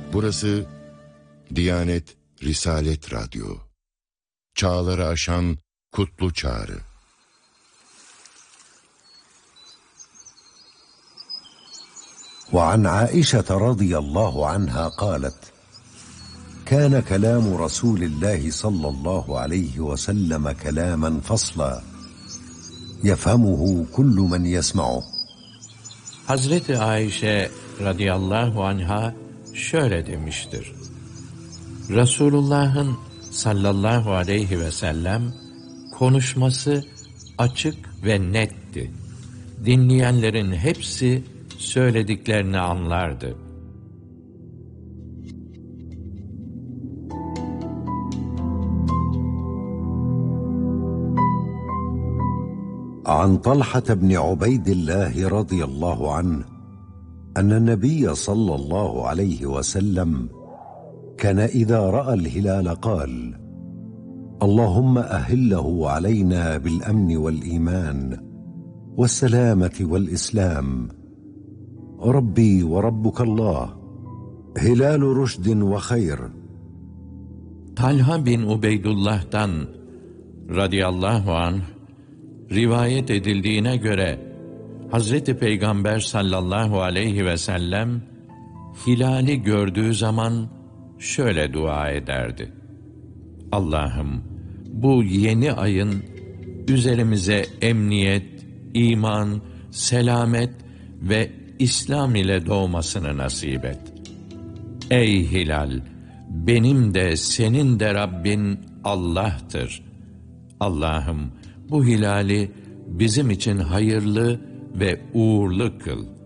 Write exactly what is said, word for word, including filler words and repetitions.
Burası Diyanet Risalet Radyo. Çağları aşan kutlu çağrı. وعن عائشة رضي الله عنها قالت: كان كلام رسول الله صلى الله عليه وسلم كلاما فصلا يفهمه كل من يسمعه. Hazreti Ayşe radıyallahu anha şöyle demiştir: Resulullah'ın sallallahu aleyhi ve sellem konuşması açık ve netti. Dinleyenlerin hepsi söylediklerini anlardı. عن طلحة بن عبيد الله رضي الله عنه أن النبي صلى الله عليه وسلم كان إذا رأى الهلال قال: اللهم أهله علينا بالأمن والإيمان والسلامة والإسلام، ربي وربك الله، هلال رشد وخير. Talha bin Ubeydullah'tan radıyallahu anh rivayet edildiğine göre Hazreti Peygamber sallallahu aleyhi ve sellem hilali gördüğü zaman şöyle dua ederdi: Allah'ım, bu yeni ayın üzerimize emniyet, iman, selamet ve İslam ile doğmasını nasip et. Ey hilal, benim de senin de Rabbin Allah'tır. Allah'ım, bu hilali bizim için hayırlı ve uğurlu kıl.